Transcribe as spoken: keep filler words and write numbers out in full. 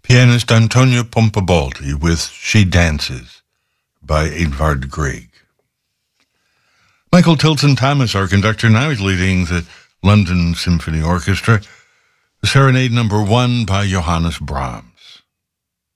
Pianist Antonia Pompabalti with She Dances by Edvard Grieg. Michael Tilson Thomas, our conductor, now is leading the London Symphony Orchestra, Serenade Number One by Johannes Brahms.